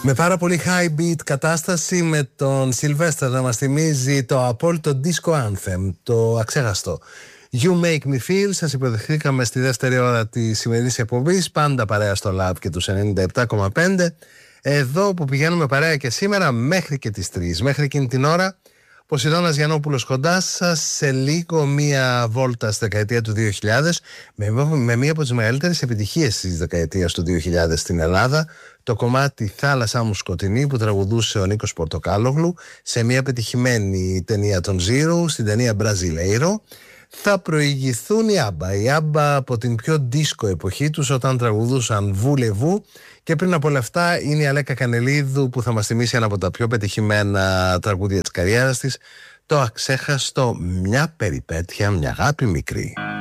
Με πάρα πολύ high beat κατάσταση, με τον Sylvester να μας θυμίζει το απόλυτο disco anthem, το αξέχαστο You Make Me Feel. Σας υποδεχθήκαμε στη δεύτερη ώρα της σημερινής εκπομπής, πάντα παρέα στο Lab και τους 97,5. Εδώ που πηγαίνουμε παρέα και σήμερα μέχρι και τις 3. Μέχρι εκείνη την ώρα, Ποσειδώνας Γιαννόπουλος κοντά σας, σε λίγο μία βόλτα στη δεκαετία του 2000 με μία από τις μεγαλύτερες επιτυχίες της δεκαετίας του 2000 στην Ελλάδα, το κομμάτι «Θάλασσά μου σκοτεινή» που τραγουδούσε ο Νίκος Πορτοκάλογλου σε μία πετυχημένη ταινία των Zero, στην ταινία Brasileiro. Θα προηγηθούν οι ABBA. Οι ABBA από την πιο δίσκο εποχή τους, όταν τραγουδούσαν Voulez-vous, και πριν από όλα αυτά είναι η Αλέκα Κανελίδου που θα μας θυμίσει ένα από τα πιο πετυχημένα τραγούδια της καριέρας της, το αξέχαστο «Μια περιπέτεια, μια αγάπη μικρή».